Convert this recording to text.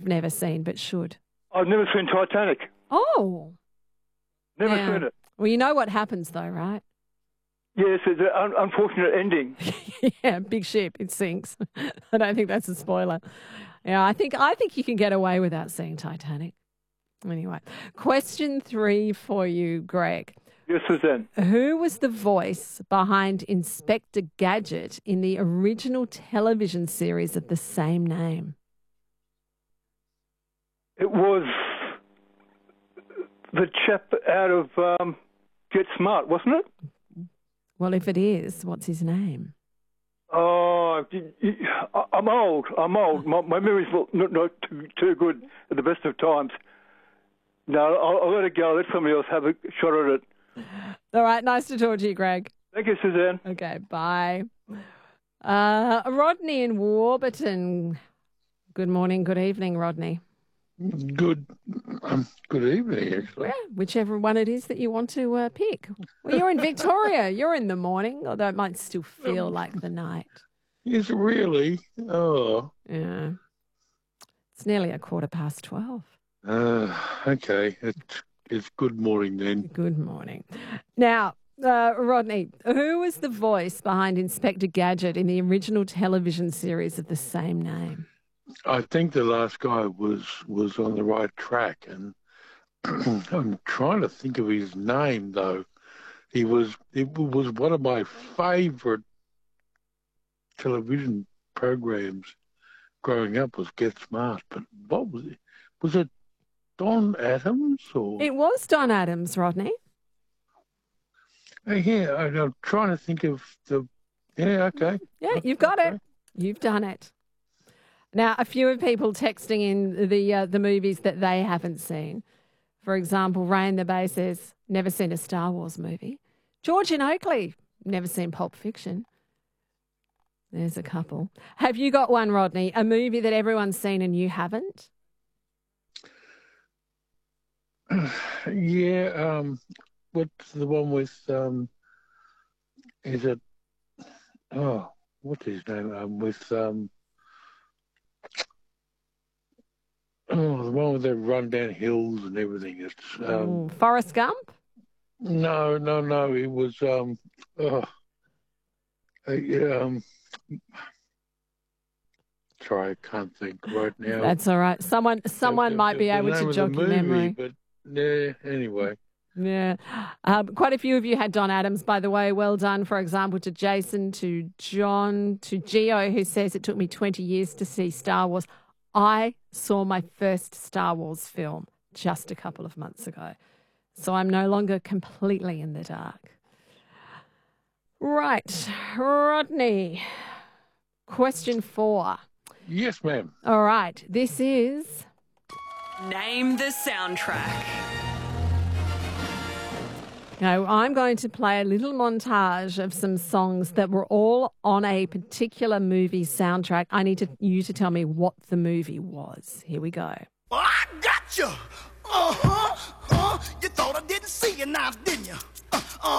you've never seen but should? I've never seen Titanic. Oh. Never Yeah. seen it. Well, you know what happens though, right? Yes, it's an unfortunate ending. Yeah, big ship, it sinks. I don't think that's a spoiler. Yeah, I think you can get away without seeing Titanic. Anyway, question 3 for you, Greg. Yes, Suzanne. Who was the voice behind Inspector Gadget in the original television series of the same name? It was the chap out of Get Smart, wasn't it? Well, if it is, what's his name? Oh, I'm old. My memory's not too good at the best of times. No, I'll let it go. Let somebody else have a shot at it. All right, nice to talk to you, Greg. Thank you, Suzanne. Okay, bye. Rodney in Warburton. Good morning, good evening, Rodney. Good evening, actually. Yeah, whichever one it is that you want to pick. Well, you're in Victoria. You're in the morning, although it might still feel like the night. Is it really? Oh. Yeah. It's nearly 12:15. Okay. It's good morning then. Good morning. Now, Rodney, who was the voice behind Inspector Gadget in the original television series of the same name? I think the last guy was on the right track, and I'm trying to think of his name though. It was one of my favourite television programs growing up was Get Smart. But what was it? Was it Don Adams or? It was Don Adams, Rodney. Yeah, I'm trying to think of the. Yeah, okay. Yeah, you've got it. You've done it. Now, a few of people texting in the movies that they haven't seen. For example, Ray in the Bay says, never seen a Star Wars movie. George in Oakley, never seen Pulp Fiction. There's a couple. Have you got one, Rodney? A movie that everyone's seen and you haven't? Yeah, what's the one with, is it, what's his name? The one with the run down hills and everything. It's Forrest Gump? No. It was sorry, I can't think right now. That's all right. Someone might be able to jog your memory. But yeah, anyway. Yeah. Quite a few of you had Don Adams, by the way. Well done, for example, to Jason, to John, to Gio, who says it took me 20 years to see Star Wars. I saw my first Star Wars film just a couple of months ago. So I'm no longer completely in the dark. Right. Rodney, question 4. Yes, ma'am. All right. This is... Name the soundtrack. Now, I'm going to play a little montage of some songs that were all on a particular movie soundtrack. I need you to tell me what the movie was. Here we go. I got you. You thought I didn't see you now, didn't you?